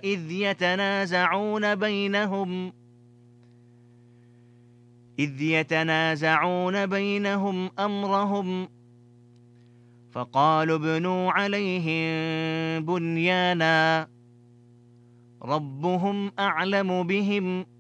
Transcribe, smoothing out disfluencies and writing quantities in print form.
إذ يتنازعون بينهم أمرهم فقالوا ابنوا عليهم بنيانا ربهم أعلم بهم